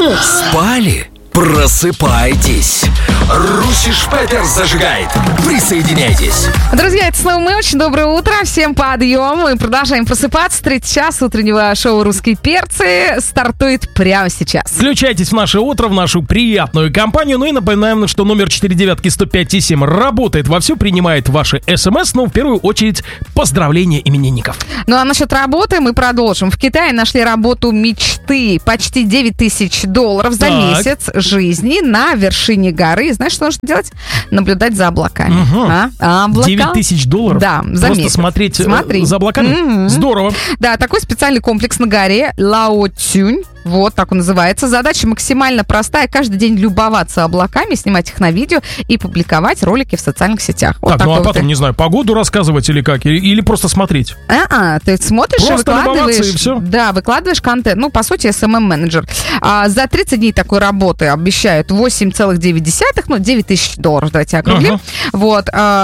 Спали? Просыпайтесь. Руси Шпетер зажигает. Присоединяйтесь. Друзья, это снова мы. Очень доброе утро. Всем подъем. Мы продолжаем просыпаться. 3-й час утреннего шоу «Русские перцы» стартует прямо сейчас. Включайтесь в наше утро, в нашу приятную компанию. Ну и напоминаем, что номер 495-105-7 работает вовсю, принимает ваши СМС. Ну, в первую очередь, поздравления именинников. Ну а насчет работы мы продолжим. В Китае нашли работу мечты. Почти $9000 за месяц жизни на вершине горы. Знаешь, что нужно делать? Наблюдать за облаками. Облака? $9000? Да, за Просто месяц. смотреть за облаками? Здорово. Да, такой специальный комплекс на горе Лао Цюнь. Вот, так он называется. Задача максимально простая. Каждый день любоваться облаками, снимать их на видео и публиковать ролики в социальных сетях. Вот так, ну а потом, не знаю, погоду рассказывать или как? Или просто смотреть? Ты смотришь просто и выкладываешь. И все? Да, выкладываешь контент. Ну, по сути, SMM-менеджер. За 30 дней такой работы обещают $8,9, ну, $9000, давайте округлим. Вот.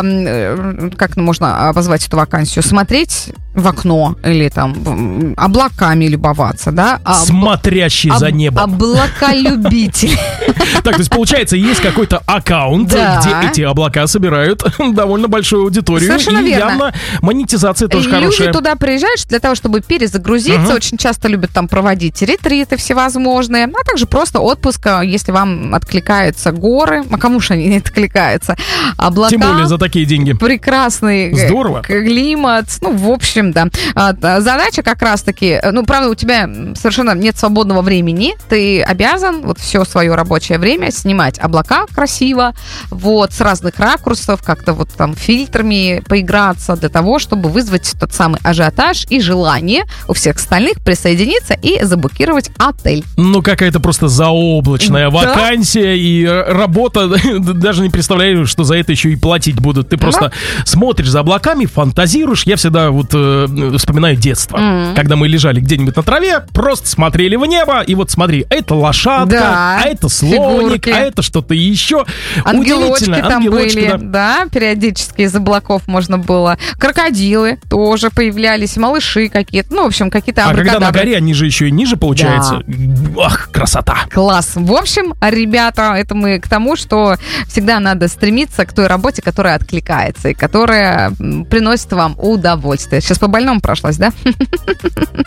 Как можно обозвать эту вакансию? Смотреть в окно или там облаками любоваться, да? Смотрящий за небом. Облаколюбитель. Так, то есть, получается, есть какой-то аккаунт, где эти облака собирают довольно большую аудиторию. Совершенно и верно. явно монетизация тоже хорошая. Люди туда приезжаешь для того, чтобы перезагрузиться. Очень часто любят там проводить ретриты всевозможные, а также просто отпуск, если вам откликаются горы. А кому же они не откликаются? Облака. Тем более за такие деньги. Прекрасный Здорово. Климат. Ну, в общем, да. Задача как раз-таки, ну, правда, у тебя совершенно нет свободного времени. Ты обязан вот все свое рабочее время снимать облака красиво, вот, с разных ракурсов, как-то вот там фильтрами поиграться для того, чтобы вызвать тот самый ажиотаж и желание у всех остальных присоединиться и заблокировать отель. Ну, какая-то просто заоблачная вакансия и работа. Даже не представляю, что за это еще и платить будут. Ты просто смотришь за облаками, фантазируешь. Я всегда вот вспоминаю детство, когда мы лежали где-нибудь на траве, просто смотрели в небо, и вот смотри, это лошадка, а это слоник, а это что-то еще. Ангелочки там ангелочки, были, да, периодически из облаков можно было. Крокодилы тоже появлялись, малыши какие-то, ну, в общем, какие-то абракадабры. А когда на горе, они же еще и ниже, получается. Да. Ах, красота. Класс. В общем, ребята, это мы к тому, что всегда надо стремиться к той работе, которая откликается и которая приносит вам удовольствие. Сейчас по больному прошлась, да?